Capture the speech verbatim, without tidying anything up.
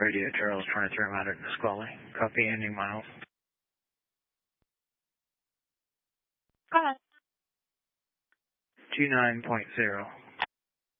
Radio Charles twenty-three hundred Nisqually. Copy, ending miles. Go ahead. two nine point zero.